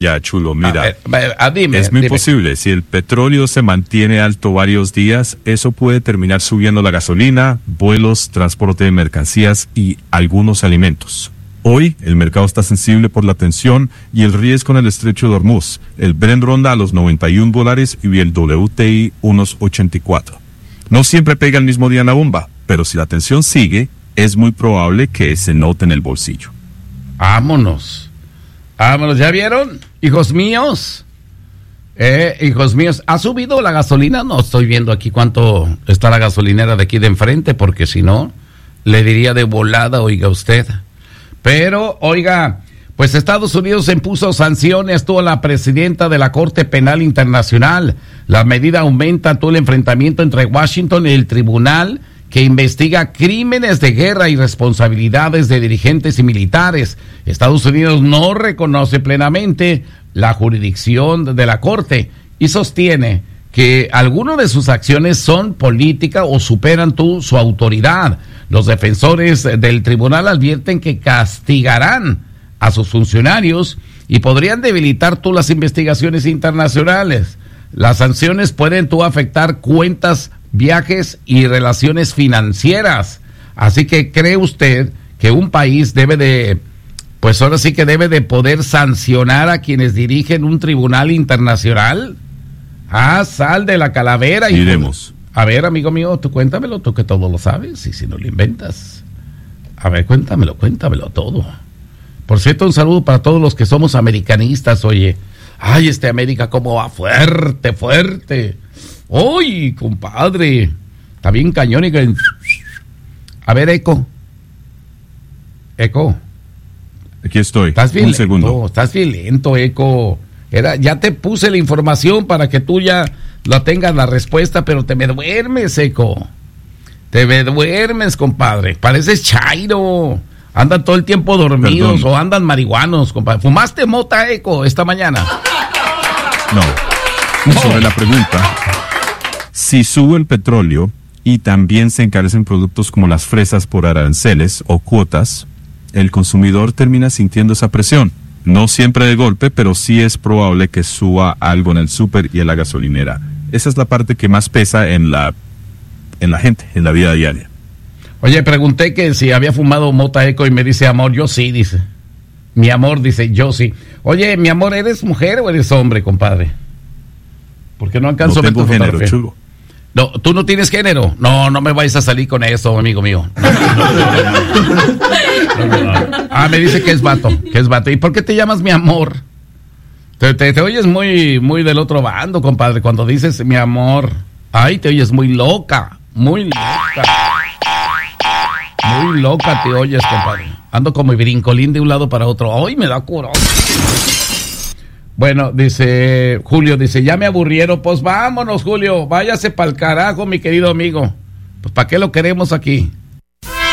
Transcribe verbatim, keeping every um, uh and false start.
Ya, chulo, mira, a ver, a ver, a dime, es muy dime. posible. Si el petróleo se mantiene alto varios días, eso puede terminar subiendo la gasolina, vuelos, transporte de mercancías y algunos alimentos. Hoy, el mercado está sensible por la tensión y el riesgo en el estrecho de Hormuz. El Brent ronda a los noventa y un dólares y el W T I unos ochenta y cuatro. No siempre pega el mismo día en la bomba, pero si la tensión sigue, es muy probable que se note en el bolsillo. Vámonos. Vámonos, ¿ya vieron? Hijos míos. Eh, hijos míos, ¿ha subido la gasolina? No estoy viendo aquí cuánto está la gasolinera de aquí de enfrente, porque si no, le diría de volada, oiga usted. Pero, oiga, pues Estados Unidos impuso sanciones a la presidenta de la Corte Penal Internacional. La medida aumenta todo el enfrentamiento entre Washington y el tribunal que investiga crímenes de guerra y responsabilidades de dirigentes y militares. Estados Unidos no reconoce plenamente la jurisdicción de la Corte y sostiene que algunas de sus acciones son políticas o superan tu, su autoridad. Los defensores del tribunal advierten que castigarán a sus funcionarios y podrían debilitar tú las investigaciones internacionales. Las sanciones pueden tú afectar cuentas, viajes y relaciones financieras. Así que, ¿cree usted que un país debe de, pues ahora sí que debe de poder sancionar a quienes dirigen un tribunal internacional? Ah, sal de la calavera. Y Iremos. A ver, amigo mío, tú cuéntamelo, tú que todo lo sabes, y si no lo inventas. A ver, cuéntamelo, cuéntamelo todo. Por cierto, un saludo para todos los que somos americanistas, oye. Ay, este América cómo va fuerte, fuerte. ¡Uy, compadre! Está bien cañón y que... A ver, Eco. Eco. Aquí estoy. Estás bien Un lento, segundo. estás bien lento, Eco. Era, ya te puse la información para que tú ya la tengas la respuesta, pero te me duermes, Eco. Te me duermes, compadre. Pareces chairo. Andan todo el tiempo dormidos. Perdón. O andan marihuanos, compadre. ¿Fumaste mota, Eco, esta mañana? No. no. Sobre la pregunta, si sube el petróleo y también se encarecen productos como las fresas por aranceles o cuotas, el consumidor termina sintiendo esa presión. No siempre de golpe, pero sí es probable que suba algo en el súper y en la gasolinera. Esa es la parte que más pesa en la, en la gente, en la vida diaria. Oye, pregunté que si había fumado mota, Eco, y me dice, amor, yo sí, dice. Mi amor, dice, yo sí. Oye, mi amor, ¿eres mujer o eres hombre, compadre? Porque no alcanzo no a ver tu género, fotografía. chulo. No, ¿tú no tienes género? No, no me vayas a salir con eso, amigo mío. No, no, no, no, no. Ah, me dice que es vato, que es vato. ¿Y por qué te llamas mi amor? Te, te, te oyes muy, muy del otro bando, compadre, cuando dices mi amor. Ay, te oyes muy loca, muy loca. Muy loca te oyes, compadre. Ando como brincolín de un lado para otro. Ay, me da coraje. Bueno, dice Julio, dice, ya me aburrieron. Pues vámonos, Julio, váyase pa'l carajo, mi querido amigo. Pues ¿para qué lo queremos aquí?